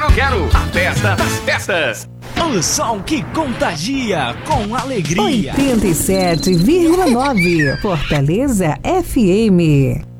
quero a festa das festas. O som que contagia com alegria. 87,9 Fortaleza FM.